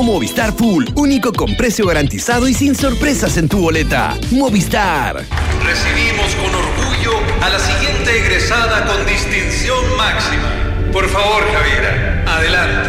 Nuevo Movistar Full, único con precio garantizado y sin sorpresas en tu boleta. Movistar. Recibimos con orgullo a la siguiente egresada con distinción máxima. Por favor, Javiera, adelante.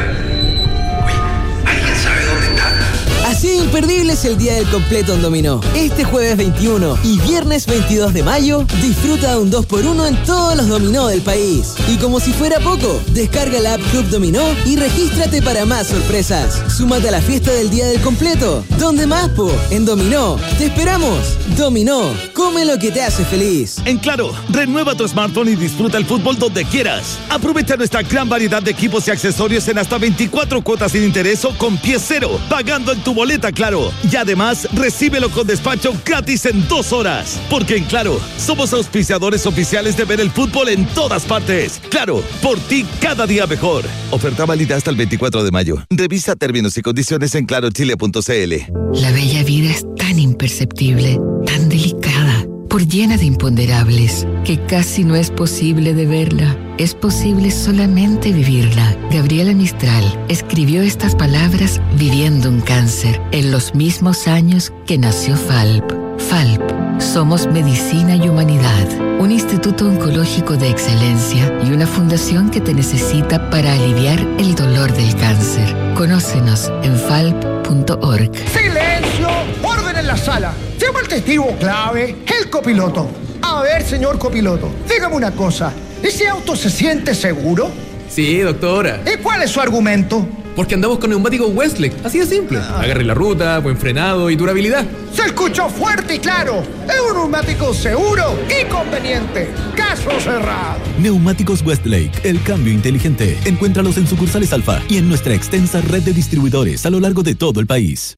Uy, ¿alguien sabe dónde está? Así de imperdible es el Día del Completo en Dominó. Este jueves 21 y viernes 22 de mayo, disfruta de un 2x1 en todos los dominó del país. Y como si fuera poco, descarga la app Club Dominó y regístrate para más sorpresas. Súmate a la fiesta del Día del Completo. ¿Dónde más, po? En Dominó. ¡Te esperamos! Dominó. Come lo que te hace feliz. En Claro, renueva tu smartphone y disfruta el fútbol donde quieras. Aprovecha nuestra gran variedad de equipos y accesorios en hasta 24 cuotas sin interés o con pie cero, pagando en tu boleta Claro. Y además, recíbelo con despacho gratis en 2 horas. Porque en Claro, somos auspiciadores oficiales de ver el fútbol en todas partes. Claro, por ti cada día mejor. Oferta válida hasta el 24 de mayo. Revisa términos y condiciones en clarochile.cl. La bella vida es tan imperceptible, tan delicada, por llena de imponderables, que casi no es posible de verla. Es posible solamente vivirla. Gabriela Mistral escribió estas palabras viviendo un cáncer en los mismos años que nació FALP. FALP. Somos Medicina y Humanidad, un instituto oncológico de excelencia y una fundación que te necesita para aliviar el dolor del cáncer. Conócenos en falp.org. ¡Silencio! ¡Orden en la sala! Llama al testigo clave, el copiloto. A ver, señor copiloto, dígame una cosa. ¿Ese auto se siente seguro? Sí, doctora. ¿Y cuál es su argumento? Porque andamos con neumáticos Westlake, así de simple. Agarre la ruta, buen frenado y durabilidad. Se escuchó fuerte y claro. Es un neumático seguro y conveniente. Caso cerrado. Neumáticos Westlake, el cambio inteligente. Encuéntralos en sucursales Alfa y en nuestra extensa red de distribuidores a lo largo de todo el país.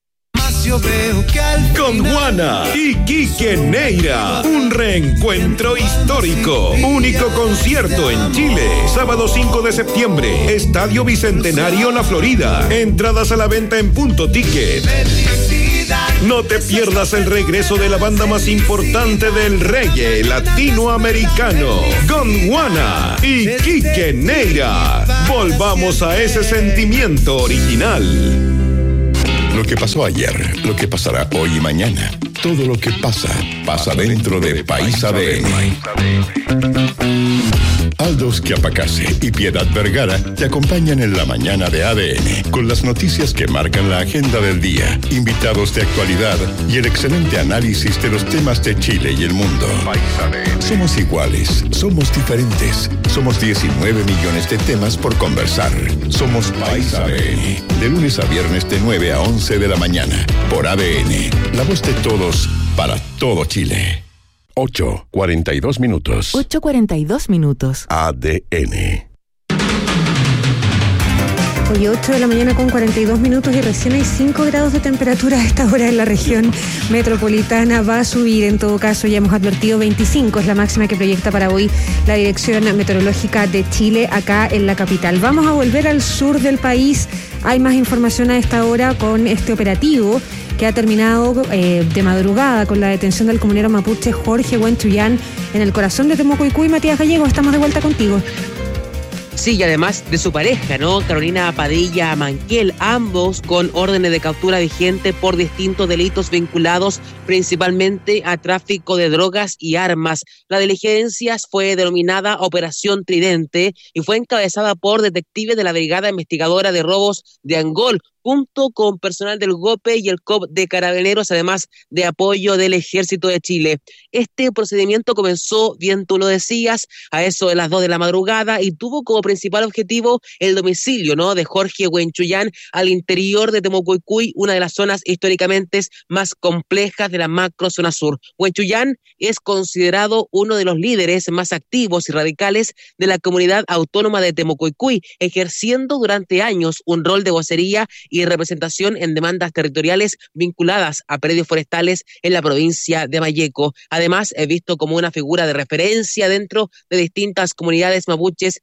Con Juana y Quique Neira, un reencuentro histórico. Único concierto en Chile, sábado 5 de septiembre, Estadio Bicentenario La Florida. Entradas a la venta en Punto Ticket. No te pierdas el regreso de la banda más importante del reggae latinoamericano, Gondwana y Quique Neira. Volvamos a ese sentimiento original. Lo que pasó ayer, lo que pasará hoy y mañana. Todo lo que pasa, pasa dentro de País ADN. Aldous Chiapacase y Piedad Vergara te acompañan en la mañana de ADN con las noticias que marcan la agenda del día, invitados de actualidad y el excelente análisis de los temas de Chile y el mundo. Somos iguales, somos diferentes, somos 19 millones de temas por conversar. Somos País ADN, de lunes a viernes de 9 a 11 de la mañana, por ADN, la voz de todos, para todo Chile. 8:42 minutos. 8:42 minutos. ADN. Hoy 8 de la mañana con 42 minutos y recién hay 5 grados de temperatura a esta hora en la región metropolitana. Va a subir, en todo caso, ya hemos advertido 25, es la máxima que proyecta para hoy la Dirección Meteorológica de Chile acá en la capital. Vamos a volver al sur del país. Hay más información a esta hora con este operativo que ha terminado de madrugada con la detención del comunero mapuche Jorge Huenchuyán en el corazón de Temucoicuy. Matías Gallego, estamos de vuelta contigo. Sí, y además de su pareja, ¿no? Carolina Padilla Manquiel, ambos con órdenes de captura vigente por distintos delitos vinculados principalmente a tráfico de drogas y armas. La diligencia fue denominada Operación Tridente y fue encabezada por detectives de la Brigada Investigadora de Robos de Angol, junto con personal del GOPE y el COP de Carabineros, además de apoyo del Ejército de Chile. Este procedimiento comenzó, bien tú lo decías, a eso de las 2 de la madrugada y tuvo como principal objetivo el domicilio, ¿no?, de Jorge Huenchuyán al interior de Temucoicuy, una de las zonas históricamente más complejas de la macro zona sur. Huenchuyán es considerado uno de los líderes más activos y radicales de la comunidad autónoma de Temucoicuy, ejerciendo durante años un rol de vocería y representación en demandas territoriales vinculadas a predios forestales en la provincia de Malleco. Además, es visto como una figura de referencia dentro de distintas comunidades mapuches en la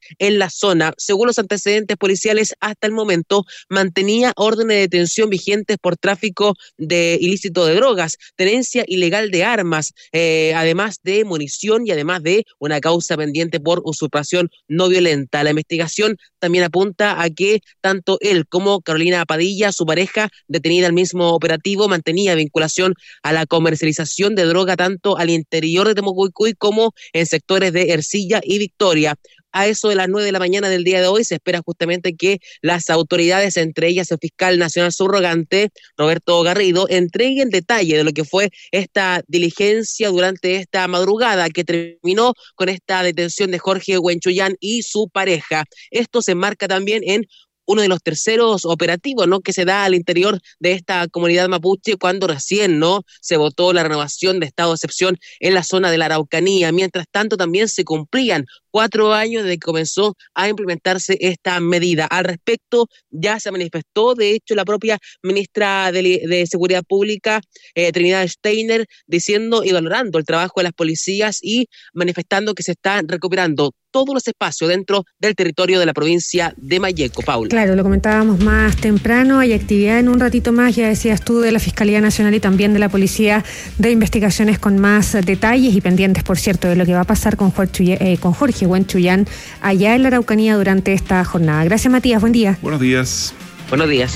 zona. Según los antecedentes policiales, hasta el momento mantenía órdenes de detención vigentes por tráfico de ilícito de drogas, tenencia ilegal de armas, además de munición y además de una causa pendiente por usurpación no violenta. La investigación también apunta a que tanto él como Carolina Padilla, su pareja, detenida al mismo operativo, mantenía vinculación a la comercialización de droga tanto al interior de Temucuicui como en sectores de Ercilla y Victoria. A eso de las 9 de la mañana del día de hoy se espera justamente que las autoridades, entre ellas el fiscal nacional subrogante, Roberto Garrido, entreguen detalle de lo que fue esta diligencia durante esta madrugada que terminó con esta detención de Jorge Huenchuyán y su pareja. Esto se enmarca también en uno de los terceros operativos, ¿no?, que se da al interior de esta comunidad mapuche cuando recién, ¿no?, se votó la renovación de estado de excepción en la zona de la Araucanía. Mientras tanto, también se cumplían 4 años desde que comenzó a implementarse esta medida. Al respecto, ya se manifestó, de hecho, la propia ministra de Seguridad Pública, Trinidad Steiner, diciendo y valorando el trabajo de las policías y manifestando que se están recuperando todos los espacios dentro del territorio de la provincia de Malleco. Paula. Claro, lo comentábamos más temprano, hay actividad en un ratito más, ya decías tú, de la Fiscalía Nacional y también de la Policía de Investigaciones con más detalles y pendientes, por cierto, de lo que va a pasar con Jorge Huenchuyán allá en la Araucanía durante esta jornada. Gracias, Matías, buen día. Buenos días. Buenos días.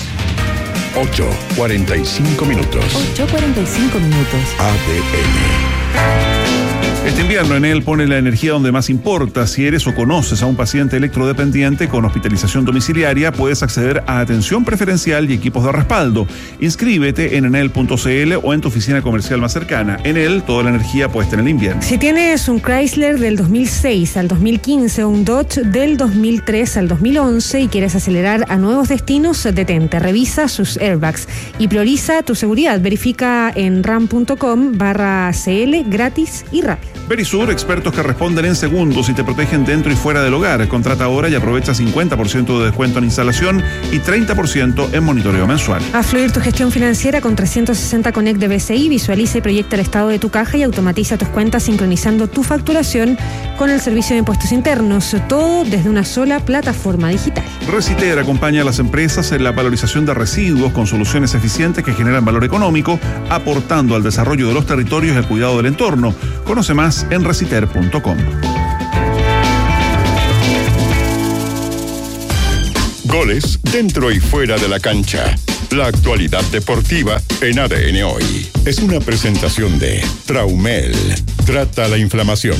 8:45 minutos. 8:45 minutos. ADN. Este invierno Enel pone la energía donde más importa. Si eres o conoces a un paciente electrodependiente con hospitalización domiciliaria, puedes acceder a atención preferencial y equipos de respaldo. Inscríbete en enel.cl o en tu oficina comercial más cercana. Enel, toda la energía puesta en el invierno. Si tienes un Chrysler del 2006 al 2015 o un Dodge del 2003 al 2011 y quieres acelerar a nuevos destinos, detente, revisa sus airbags y prioriza tu seguridad. Verifica en ram.com/CL gratis y rápido. Verisur, expertos que responden en segundos y te protegen dentro y fuera del hogar. Contrata ahora y aprovecha 50% de descuento en instalación y 30% en monitoreo mensual. Haz fluir tu gestión financiera con 360 Connect de BCI. Visualiza y proyecta el estado de tu caja y automatiza tus cuentas sincronizando tu facturación con el servicio de impuestos internos. Todo desde una sola plataforma digital. Reciter acompaña a las empresas en la valorización de residuos con soluciones eficientes que generan valor económico, aportando al desarrollo de los territorios y al cuidado del entorno. Conoce más en reciter.com. Goles dentro y fuera de la cancha. La actualidad deportiva en ADN Hoy. Es una presentación de Traumel. Trata la inflamación.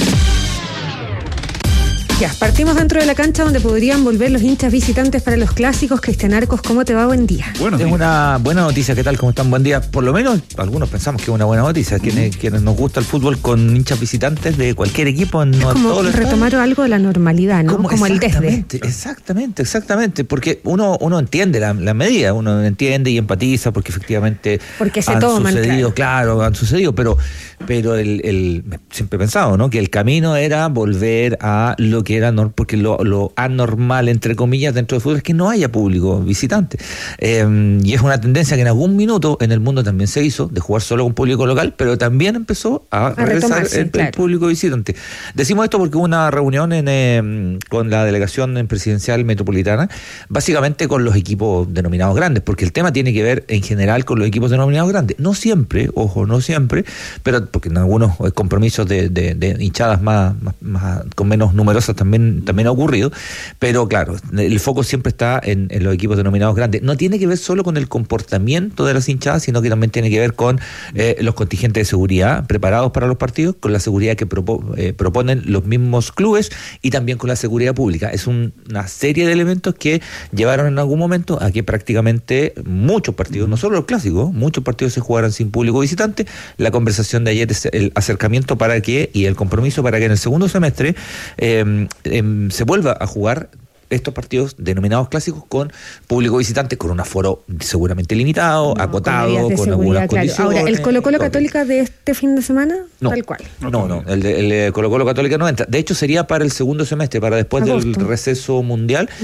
Ya, partimos dentro de la cancha donde podrían volver los hinchas visitantes para los clásicos. Cristian Arcos, ¿cómo te va? Buen día. Bueno, es una buena noticia. ¿Qué tal? ¿Cómo están? Buen día. Por lo menos algunos pensamos que es una buena noticia. Quienes nos gusta el fútbol con hinchas visitantes de cualquier equipo. Es como retomar algo de la normalidad, ¿no? Como el desde. Exactamente. Porque uno entiende la medida, uno entiende y empatiza porque efectivamente porque se toman, han sucedido, pero siempre he pensado, ¿no?, que el camino era volver a lo que era porque lo anormal, entre comillas, dentro del fútbol es que no haya público visitante. Y es una tendencia que en algún minuto en el mundo también se hizo, de jugar solo con público local, pero también empezó a regresar el público visitante. Decimos esto porque hubo una reunión con la delegación presidencial metropolitana, básicamente con los equipos denominados grandes, porque el tema tiene que ver en general con los equipos denominados grandes. No siempre, pero porque en algunos compromisos de hinchadas más con menos numerosas también ha ocurrido, pero claro, el foco siempre está en los equipos denominados grandes. No tiene que ver solo con el comportamiento de las hinchadas, sino que también tiene que ver con los contingentes de seguridad preparados para los partidos, con la seguridad que proponen los mismos clubes y también con la seguridad pública. Es una serie de elementos que llevaron en algún momento a que prácticamente muchos partidos, no solo los clásicos, muchos partidos se jugaran sin público visitante. La conversación de ayer es el acercamiento y el compromiso para que en el segundo semestre se vuelva a jugar estos partidos denominados clásicos con público visitante, con un aforo seguramente limitado, acotado, con algunas condiciones. Ahora, ¿el Colo-Colo Católica de este fin de semana? No, tal cual. No, el Colo-Colo Católica no entra. De hecho, sería para el segundo semestre, para después del receso mundial.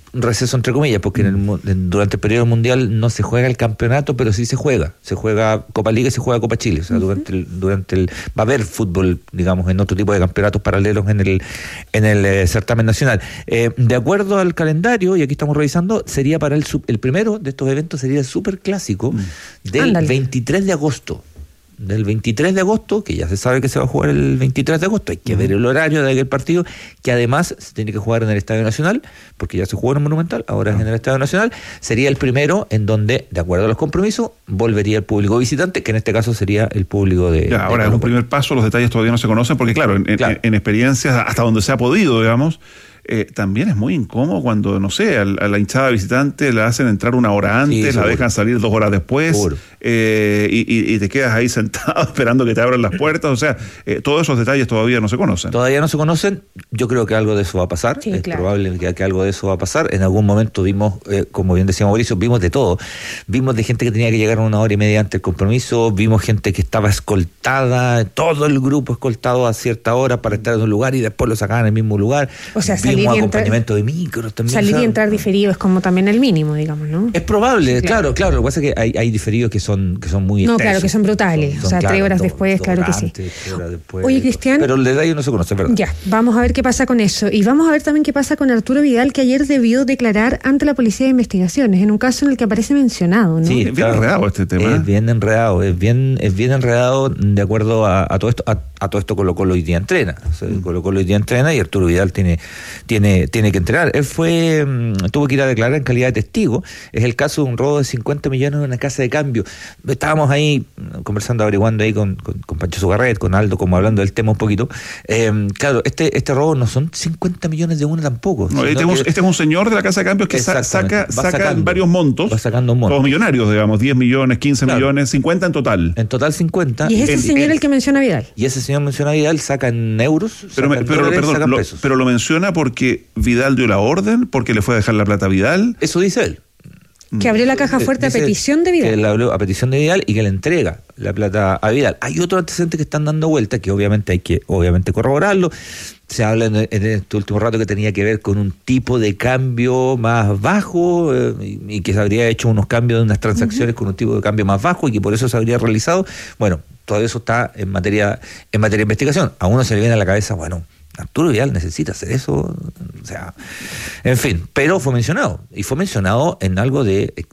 receso entre comillas, porque durante el periodo mundial no se juega el campeonato, pero sí se juega Copa Liga y se juega Copa Chile, o sea, durante el va a haber fútbol, digamos, en otro tipo de campeonatos paralelos en el certamen nacional. De acuerdo al calendario, y aquí estamos revisando, sería para el primero de estos eventos sería el Superclásico del 23 de agosto. Del 23 de agosto, que ya se sabe que se va a jugar el 23 de agosto, hay que ver el horario de aquel partido, que además se tiene que jugar en el Estadio Nacional, porque ya se jugó en el Monumental, ahora es en el Estadio Nacional, sería el primero en donde, de acuerdo a los compromisos, volvería el público visitante, que en este caso sería el público de... Ya, ahora es un primer paso, los detalles todavía no se conocen, porque claro, en experiencias hasta donde se ha podido, digamos, también es muy incómodo cuando, no sé, a la hinchada visitante la hacen entrar una hora antes, la dejan salir 2 horas después, y te quedas ahí sentado esperando que te abran las puertas. O sea, todos esos detalles todavía no se conocen. Todavía no se conocen. Yo creo que algo de eso va a pasar. Es probable que algo de eso va a pasar. En algún momento vimos, como bien decía Mauricio, vimos de todo. Vimos de gente que tenía que llegar 1 hora y media antes del compromiso, vimos gente que estaba escoltada, todo el grupo escoltado a cierta hora para estar en un lugar y después lo sacaban en el mismo lugar. O sea, acompañamiento de micros también. Salir y entrar diferido es como también el mínimo, digamos, ¿no? Es probable, claro. Lo que pasa es que hay diferidos que son muy extensos. No, claro, que son brutales. O sea, 3 horas después, claro que sí. Oye, Cristian. Pero el detalle no se conoce, ¿verdad? Ya, vamos a ver qué pasa con eso. Y vamos a ver también qué pasa con Arturo Vidal, que ayer debió declarar ante la Policía de Investigaciones, en un caso en el que aparece mencionado, ¿no? Sí, es bien enredado este tema. Es bien enredado, de acuerdo a todo esto. A todo esto Colo-Colo hoy día entrena. O sea, Colo-Colo hoy día entrena y Arturo Vidal tiene que entrenar. Él tuvo que ir a declarar en calidad de testigo. Es el caso de un robo de 50 millones en una casa de cambio. Estábamos ahí conversando, averiguando ahí con Pancho Zugarret, con Aldo, como hablando del tema un poquito. Claro, este robo no son 50 millones de una tampoco. No, este es un señor de la casa de cambios que saca varios montos. Va sacando un monto. Todos millonarios, digamos, 10 millones, 15 millones, 50 en total. En total 50. Y es ese señor el que menciona a Vidal. Y ese señor menciona a Vidal, saca en euros, pero lo menciona porque Vidal dio la orden, porque le fue a dejar la plata a Vidal. Eso dice él. Que abrió la caja fuerte a petición de Vidal. Que la abrió a petición de Vidal y que le entrega la plata a Vidal. Hay otro antecedente que están dando vuelta, que obviamente hay que corroborarlo. Se habla en este último rato que tenía que ver con un tipo de cambio más bajo y que se habría hecho unos cambios de unas transacciones con un tipo de cambio más bajo y que por eso se habría realizado. Bueno, todo eso está en materia de investigación. A uno se le viene a la cabeza, bueno, Arturo Vidal necesita hacer eso, o sea, en fin, pero fue mencionado, y fue mencionado en algo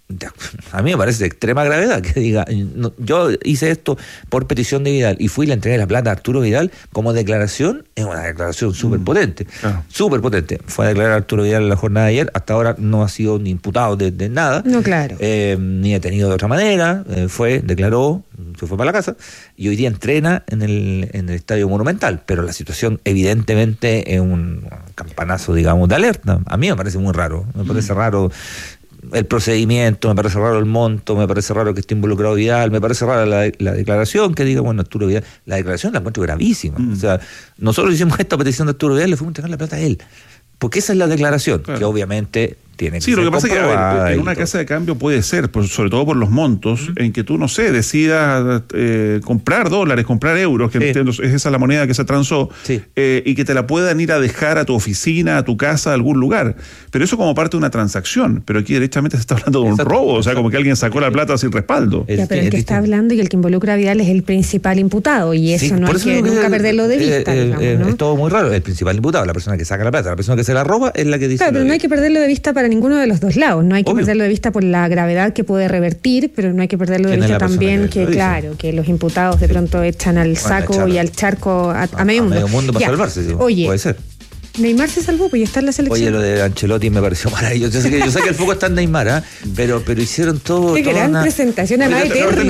a mí me parece de extrema gravedad, que diga, yo hice esto por petición de Vidal y fui y le entregué la plata a Arturo Vidal como declaración. Es una declaración súper potente, súper potente. Fue a declarar a Arturo Vidal en la jornada de ayer, hasta ahora no ha sido ni imputado de nada, no, claro, ni detenido de otra manera, declaró, se fue para la casa y hoy día entrena en el Estadio Monumental, pero la situación evidentemente es un campanazo, digamos, de alerta. A mí me parece muy raro, me parece raro el procedimiento, me parece raro el monto, me parece raro que esté involucrado Vidal, me parece rara la declaración que diga, bueno, Arturo Vidal, la declaración la encuentro gravísima. O sea, nosotros hicimos esta petición de Arturo Vidal, le fuimos a entregar la plata a él, porque esa es la declaración, que obviamente tiene que ser. Sí, lo que pasa es que en una casa de cambio puede ser, sobre todo por los montos, en que tú, no sé, decidas comprar dólares, comprar euros, que entiendo, es esa la moneda que se transó, y que te la puedan ir a dejar a tu oficina, a tu casa, a algún lugar. Pero eso como parte de una transacción. Pero aquí directamente se está hablando de un robo, o sea, como que alguien sacó la plata sin respaldo. Pero el que está hablando y el que involucra a Vidal es el principal imputado, y eso no hay que nunca perderlo de vista, digamos, ¿no? Es todo muy raro. El principal imputado, la persona que saca la plata, la persona que se la roba, es la que dice. Claro, pero no hay que perderlo de vista para ninguno de los dos lados. No hay que perderlo de vista por la gravedad que puede revertir, pero no hay que perderlo de vista también que claro, que los imputados de pronto echan al saco y al charco a medio mundo. A medio mundo para salvarse, digo. Oye, puede ser. Neymar se salvó, pues ya está en la selección. Oye, lo de Ancelotti me pareció maravilloso. Yo sé que el foco está en Neymar, pero hicieron todo. Qué gran presentación, además eterna.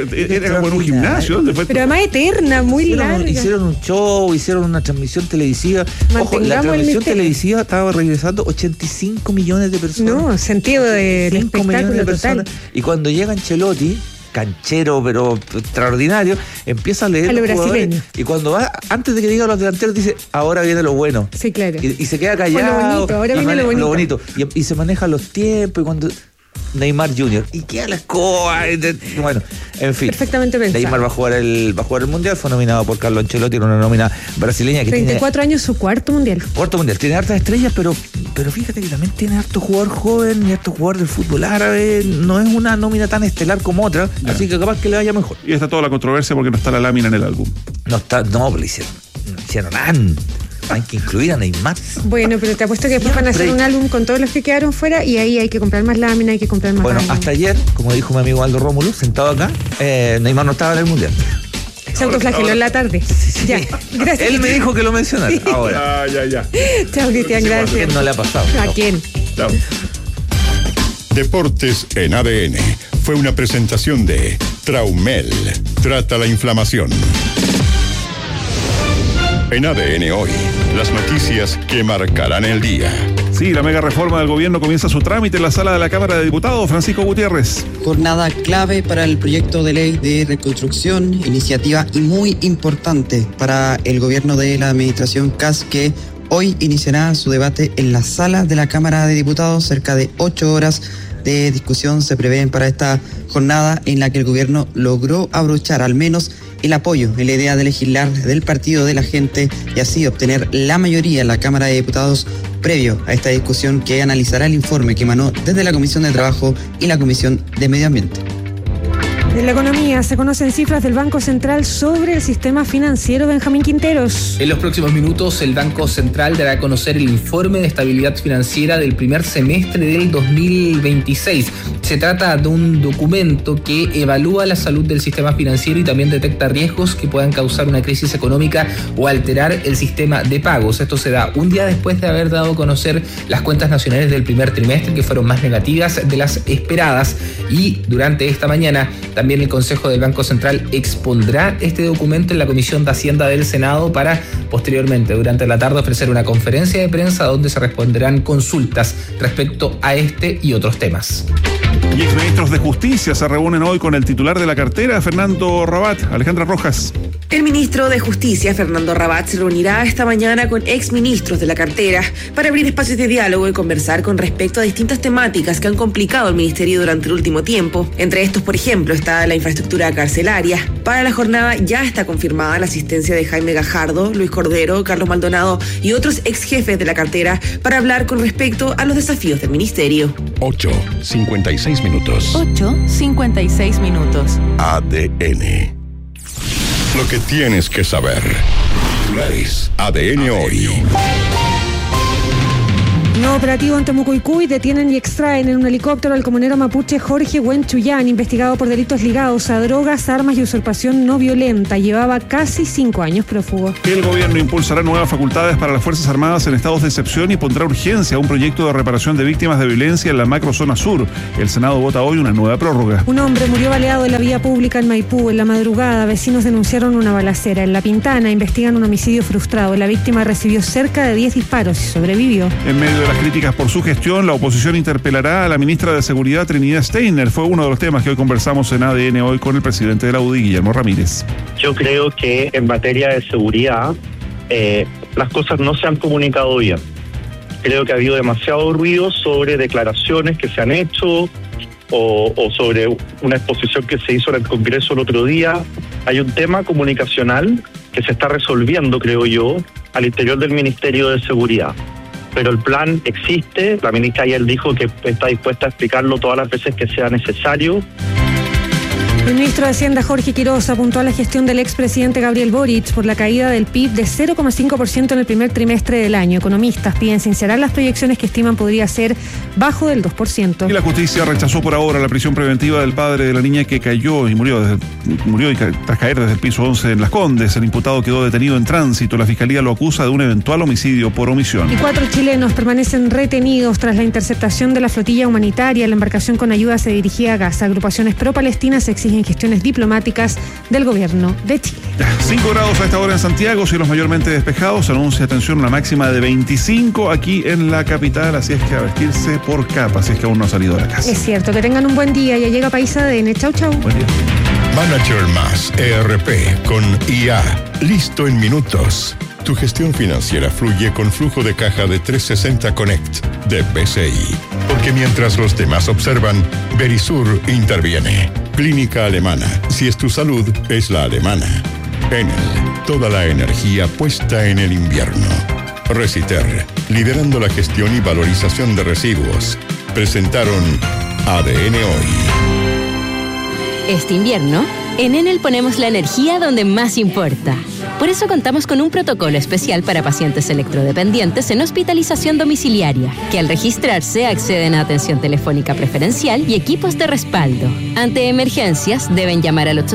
Era como en un gimnasio. Pero además eterna, muy larga. Hicieron un show, hicieron una transmisión televisiva. Ojo, la transmisión televisiva estaba regresando 85 millones de personas. No, sentido del espectáculo total. Y cuando llega Ancelotti, canchero pero extraordinario, empieza a leer a lo brasileño, y cuando va, antes de que diga los delanteros, dice, ahora viene lo bueno. Sí, claro. Y se queda callado. Ahora viene lo bonito. Y se manejan los tiempos, y cuando Neymar Jr. y queda la escoba. Bueno, en fin. Perfectamente pensado. Neymar va a jugar el Mundial, fue nominado por Carlo Ancelotti en una nómina brasileña que 34 años, su cuarto Mundial. Tiene hartas estrellas, pero fíjate que también tiene harto jugador joven y harto jugador del fútbol árabe. No es una nómina tan estelar como otra, así que capaz que le vaya mejor. Y está toda la controversia porque no está la lámina en el álbum. No, pero hicieron antes. Hay que incluir a Neymar. Bueno, pero te apuesto que después van a hacer un álbum con todos los que quedaron fuera y ahí hay que comprar más lámina, hay que comprar más lámina. Hasta ayer, como dijo mi amigo Aldo Rómulo, sentado acá, Neymar no estaba en el Mundial. Se autoflageló en la tarde. Sí. Ya, gracias. Él me dijo que lo mencionara. Sí. Ahora. Ya. Chao, Cristian, gracias. ¿A quién no le ha pasado? ¿A quién? Chao. Deportes en ADN fue una presentación de Traumel. Trata la inflamación. En ADN hoy, las noticias que marcarán el día. Sí, la mega reforma del gobierno comienza su trámite en la sala de la Cámara de Diputados. Francisco Gutiérrez. Jornada clave para el proyecto de ley de reconstrucción, iniciativa y muy importante para el gobierno de la administración Kast, que hoy iniciará su debate en la sala de la Cámara de Diputados. Cerca de 8 horas de discusión se prevén para esta jornada en la que el gobierno logró abrochar al menos el apoyo en la idea de legislar del partido de la gente y así obtener la mayoría en la Cámara de Diputados previo a esta discusión que analizará el informe que emanó desde la Comisión de Trabajo y la Comisión de Medio Ambiente. En la economía se conocen cifras del Banco Central sobre el sistema financiero. Benjamín Quinteros. En los próximos minutos, el Banco Central dará a conocer el informe de estabilidad financiera del primer semestre del 2026. Se trata de un documento que evalúa la salud del sistema financiero y también detecta riesgos que puedan causar una crisis económica o alterar el sistema de pagos. Esto se da un día después de haber dado a conocer las cuentas nacionales del primer trimestre, que fueron más negativas de las esperadas. Y durante esta mañana, también el Consejo del Banco Central expondrá este documento en la Comisión de Hacienda del Senado para posteriormente, durante la tarde, ofrecer una conferencia de prensa donde se responderán consultas respecto a este y otros temas. Y exministros de Justicia se reúnen hoy con el titular de la cartera, Fernando Rabat. Alejandra Rojas. El ministro de Justicia, Fernando Rabat, se reunirá esta mañana con exministros de la cartera para abrir espacios de diálogo y conversar con respecto a distintas temáticas que han complicado al ministerio durante el último tiempo. Entre estos, por ejemplo, está la infraestructura carcelaria. Para la jornada ya está confirmada la asistencia de Jaime Gajardo, Luis Cordero, Carlos Maldonado y otros ex jefes de la cartera para hablar con respecto a los desafíos del ministerio. 8:56 minutos. 8:56 minutos. ADN. Lo que tienes que saber. ADN hoy. No operativo en Temuco-Icuy, detienen y extraen en un helicóptero al comunero mapuche Jorge Huenchuyán, investigado por delitos ligados a drogas, armas y usurpación no violenta. Llevaba casi 5 años prófugo. El gobierno impulsará nuevas facultades para las Fuerzas Armadas en estados de excepción y pondrá urgencia a un proyecto de reparación de víctimas de violencia en la macrozona sur. El Senado vota hoy una nueva prórroga. Un hombre murió baleado en la vía pública en Maipú. En la madrugada, vecinos denunciaron una balacera. En La Pintana investigan un homicidio frustrado. La víctima recibió cerca de 10 disparos y sobrevivió. En medio de las críticas por su gestión, la oposición interpelará a la ministra de Seguridad, Trinidad Steiner. Fue uno de los temas que hoy conversamos en ADN hoy con el presidente de la UDI, Guillermo Ramírez. Yo creo que en materia de seguridad las cosas no se han comunicado bien. Creo que ha habido demasiado ruido sobre declaraciones que se han hecho o sobre una exposición que se hizo en el Congreso el otro día. Hay un tema comunicacional que se está resolviendo, creo yo, al interior del Ministerio de Seguridad. Pero el plan existe, la ministra ayer dijo que está dispuesta a explicarlo todas las veces que sea necesario. El ministro de Hacienda, Jorge Quiroz, apuntó a la gestión del expresidente Gabriel Boric por la caída del PIB de 0,5% en el primer trimestre del año. Economistas piden sincerar las proyecciones que estiman podría ser bajo del 2%. Y la justicia rechazó por ahora la prisión preventiva del padre de la niña que cayó y murió tras caer desde el piso 11 en Las Condes. El imputado quedó detenido en tránsito. La fiscalía lo acusa de un eventual homicidio por omisión. Y 4 chilenos permanecen retenidos tras la interceptación de la flotilla humanitaria. La embarcación con ayuda se dirigía a Gaza. Agrupaciones pro-palestinas exigen gestiones diplomáticas del gobierno de Chile. 5 grados a esta hora en Santiago, cielos mayormente despejados. Se anuncia, atención, una máxima de 25 aquí en la capital, así es que a vestirse por capa, si es que aún no ha salido de la casa. Es cierto, que tengan un buen día. Ya llega País ADN. Chau, chau. Buen día. Manager Más ERP con IA. Listo en minutos. Tu gestión financiera fluye con flujo de caja de 360 Connect de BCI. Porque mientras los demás observan, Verisur interviene. Clínica Alemana. Si es tu salud, es la alemana. Enel, toda la energía puesta en el invierno. Reciter, liderando la gestión y valorización de residuos. Presentaron ADN Hoy. Este invierno, en Enel ponemos la energía donde más importa. Por eso contamos con un protocolo especial para pacientes electrodependientes en hospitalización domiciliaria, que al registrarse acceden a atención telefónica preferencial y equipos de respaldo. Ante emergencias, deben llamar al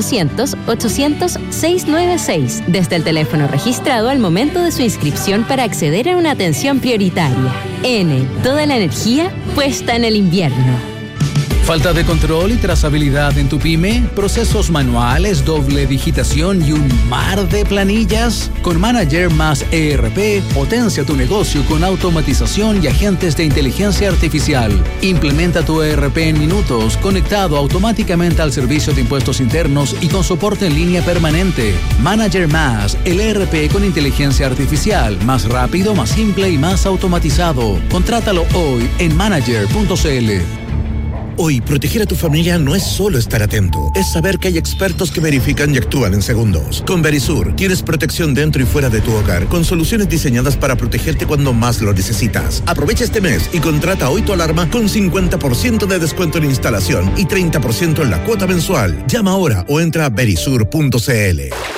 800-800-696 desde el teléfono registrado al momento de su inscripción para acceder a una atención prioritaria. Enel, toda la energía puesta en el invierno. ¿Falta de control y trazabilidad en tu pyme? ¿Procesos manuales, doble digitación y un mar de planillas? Con Manager más ERP, potencia tu negocio con automatización y agentes de inteligencia artificial. Implementa tu ERP en minutos, conectado automáticamente al servicio de impuestos internos y con soporte en línea permanente. Manager más, el ERP con inteligencia artificial, más rápido, más simple y más automatizado. Contrátalo hoy en manager.cl. Hoy, proteger a tu familia no es solo estar atento, es saber que hay expertos que verifican y actúan en segundos. Con Verisur, tienes protección dentro y fuera de tu hogar, con soluciones diseñadas para protegerte cuando más lo necesitas. Aprovecha este mes y contrata hoy tu alarma con 50% de descuento en instalación y 30% en la cuota mensual. Llama ahora o entra a verisur.cl.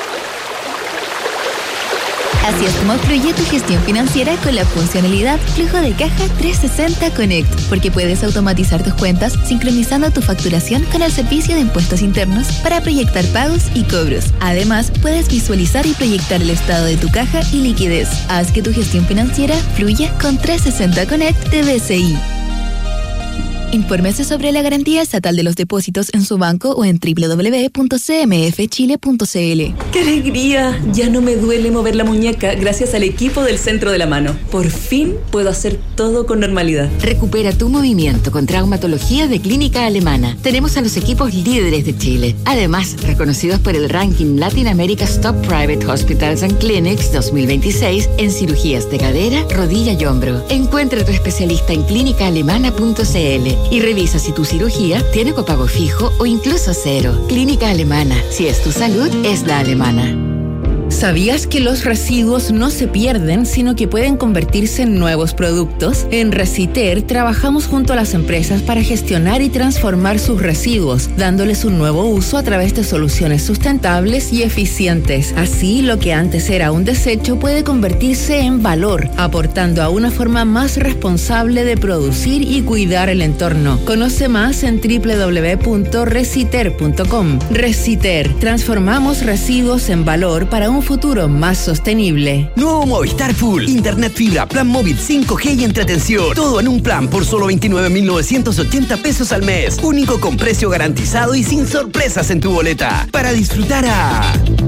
Así es como fluye tu gestión financiera con la funcionalidad Flujo de Caja 360 Connect, porque puedes automatizar tus cuentas sincronizando tu facturación con el servicio de impuestos internos para proyectar pagos y cobros. Además, puedes visualizar y proyectar el estado de tu caja y liquidez. Haz que tu gestión financiera fluya con 360 Connect de BCI. Infórmese sobre la garantía estatal de los depósitos en su banco o en www.cmfchile.cl. ¡Qué alegría! Ya no me duele mover la muñeca gracias al equipo del Centro de la Mano. Por fin puedo hacer todo con normalidad. Recupera tu movimiento con traumatología de Clínica Alemana. Tenemos a los equipos líderes de Chile. Además, reconocidos por el ranking Latin America's Top Private Hospitals and Clinics 2026 en cirugías de cadera, rodilla y hombro. Encuentra a tu especialista en clínicaalemana.cl y revisa si tu cirugía tiene copago fijo o incluso cero. Clínica Alemana. Si es tu salud, es la alemana. ¿Sabías que los residuos no se pierden, sino que pueden convertirse en nuevos productos? En Reciter trabajamos junto a las empresas para gestionar y transformar sus residuos, dándoles un nuevo uso a través de soluciones sustentables y eficientes. Así, lo que antes era un desecho puede convertirse en valor, aportando a una forma más responsable de producir y cuidar el entorno. Conoce más en www.reciter.com. Reciter, transformamos residuos en valor para un futuro más sostenible. Nuevo Movistar Full. Internet fibra, plan móvil 5G y entretención. Todo en un plan por solo 29.980 pesos al mes. Único con precio garantizado y sin sorpresas en tu boleta. Para disfrutar a...